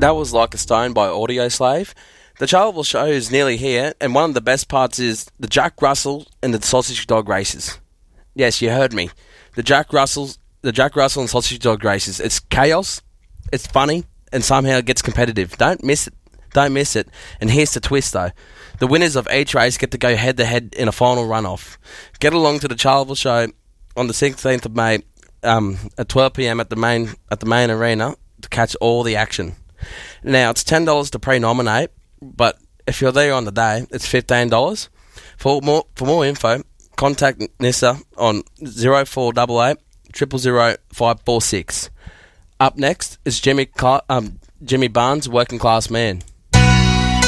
That was Like a Stone by Audio Slave. The Charleville Show is nearly here, and one of the best parts is the Jack Russell and the Sausage Dog races. Yes, you heard me. The Jack Russell and Sausage Dog races. It's chaos, it's funny, and somehow it gets competitive. Don't miss it. Don't miss it. And here's the twist, though. The winners of each race get to go head-to-head in a final runoff. Get along to the Charleville Show on the 16th of May at 12 p.m. at the main arena to catch all the action. Now, it's $10 to pre-nominate, but if you're there on the day, it's $15. For more info, contact Nissa on 0488 000 546. Up next is Jimmy Barnes, Working Class Man.